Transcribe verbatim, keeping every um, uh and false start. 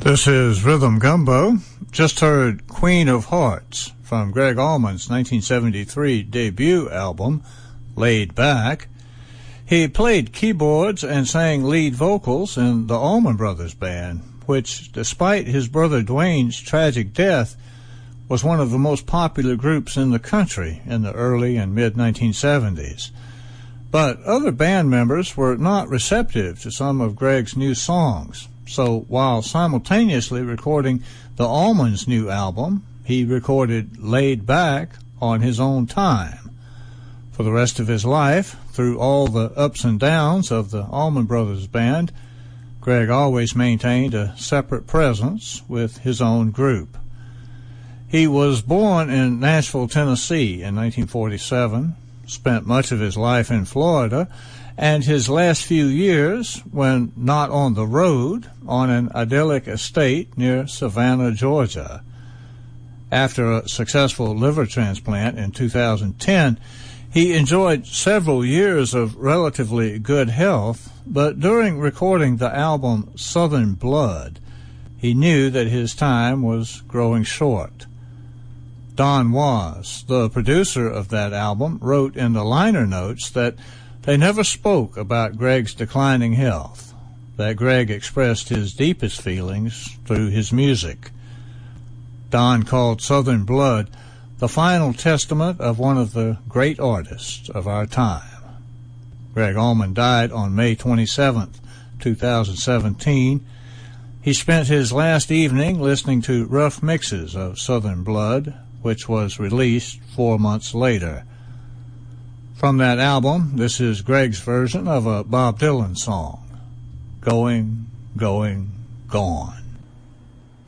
This is Rhythm Gumbo. Just heard Queen of Hearts from Gregg Allman's nineteen seventy-three debut album, Laid Back. He played keyboards and sang lead vocals in the Allman Brothers Band, which, despite his brother Dwayne's tragic death, was one of the most popular groups in the country in the early and mid nineteen seventies. But other band members were not receptive to some of Gregg's new songs. So while simultaneously recording the Allman's new album, he recorded Laid Back on his own time. For the rest of his life, through all the ups and downs of the Allman Brothers Band, Gregg always maintained a separate presence with his own group. He was born in Nashville, Tennessee in nineteen forty-seven, spent much of his life in Florida, and his last few years, when not on the road, on an idyllic estate near Savannah, Georgia. After a successful liver transplant in two thousand ten, he enjoyed several years of relatively good health, but during recording the album Southern Blood, he knew that his time was growing short. Don Was, the producer of that album, wrote in the liner notes that they never spoke about Gregg's declining health, that Gregg expressed his deepest feelings through his music. Don called Southern Blood the final testament of one of the great artists of our time. Gregg Allman died on May twenty-seventh, two thousand seventeen. He spent his last evening listening to rough mixes of Southern Blood, which was released four months later. From that album, this is Gregg's version of a Bob Dylan song, Going, Going, Gone.